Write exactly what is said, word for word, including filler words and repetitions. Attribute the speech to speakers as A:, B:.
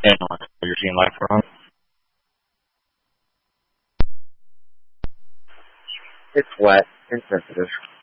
A: And you're seeing life wrong?
B: It's wet and sensitive.